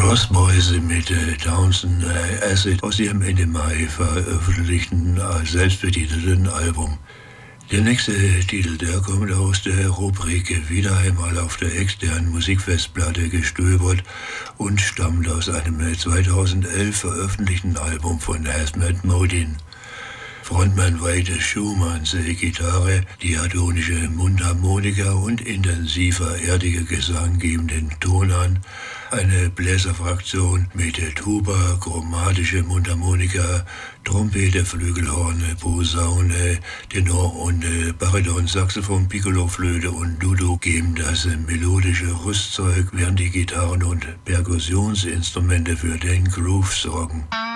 Lost Boys mit Townsend Acid aus ihrem Ende Mai veröffentlichten selbstbetitelten Album. Der nächste Titel, der kommt aus der Rubrik Wieder einmal auf der externen Musikfestplatte gestöbert und stammt aus einem 2011 veröffentlichten Album von Hazmat Modin. Frontmann Wade Schumanns Gitarre, diatonische Mundharmonika und intensiver erdiger Gesang geben den Ton an. Eine Bläserfraktion mit Tuba, chromatische Mundharmonika, Trompete, Flügelhorn, Posaune, Tenor und Bariton, Saxophon, Piccolo, Flöte und Dudo geben das melodische Rüstzeug, während die Gitarren und Perkussionsinstrumente für den Groove sorgen.